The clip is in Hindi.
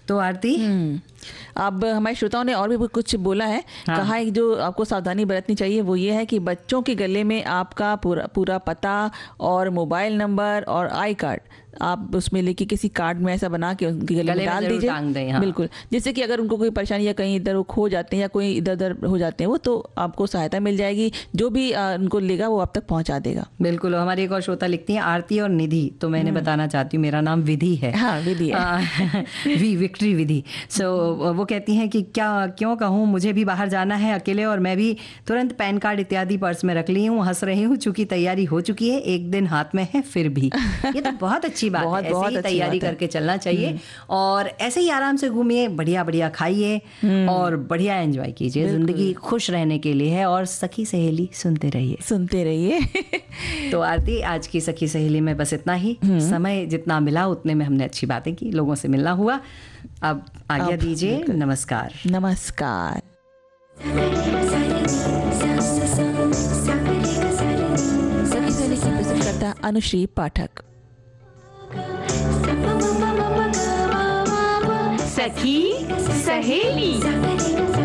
तो आरती, अब हमारे श्रोताओं ने और भी कुछ बोला है। हाँ। कहा है जो आपको सावधानी बरतनी चाहिए वो ये है कि बच्चों के गले में आपका पूरा पता और मोबाइल नंबर और आई कार्ड आप उसमें लेके किसी कार्ड में ऐसा बना के उनके गले में डाल जरूर दीजिए। टांग दें, हाँ। बिल्कुल, जिससे कि अगर उनको कोई परेशानी या कहीं इधर वो खो जाते हैं या कोई इधर उधर हो जाते हैं वो, तो आपको सहायता मिल जाएगी। जो भी उनको लेगा वो आप तक पहुंचा देगा। बिल्कुल। हमारी एक और श्रोता लिखती हैं, आरती और निधि, तो मैंने बताना चाहती हूँ मेरा नाम विधि है। हाँ, विधि है। विक्ट्री विधि। सो वो कहती हैं कि क्यों कहूँ, मुझे भी बाहर जाना है अकेले और मैं भी तुरंत पैन कार्ड इत्यादि पर्स में रख ली हूँ। हंस रही हूँ चूंकि तैयारी हो चुकी है, एक दिन हाथ में है फिर भी। ये तो बहुत अच्छी बात है, ऐसे ही तैयारी करके चलना चाहिए और ऐसे ही आराम से घूमिए, बढ़िया बढ़िया खाइए और बढ़िया एंजॉय कीजिए। जिंदगी खुश रहने के लिए है और सखी सहेली सुनते रहिए। तो आरती, आज की सखी सहेली में बस इतना ही। समय जितना मिला उतने में हमने अच्छी बातें की, लोगों से मिलना हुआ। अब आज्ञा दीजिए, नमस्कार। नमस्कार। सखी सहेली की प्रस्तुतकर्ता अनुश्री पाठक। सखी सहेली।